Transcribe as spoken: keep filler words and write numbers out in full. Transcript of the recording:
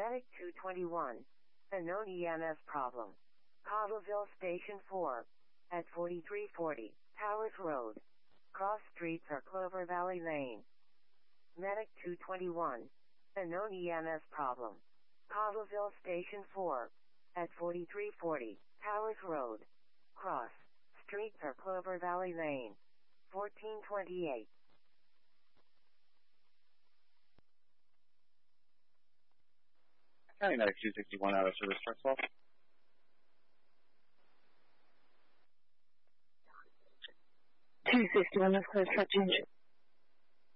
Medic two twenty-one. A known E M S problem. Cottleville Station four. At forty-three forty, Towers Road. Cross streets are Clover Valley Lane. Medic two twenty-one. A known E M S problem. Cottleville Station four. At forty-three forty, Towers Road. Cross streets are Clover Valley Lane. fourteen twenty-eight. County Medic two sixty-one out of service, first of all. two sixty-one, let's close for change.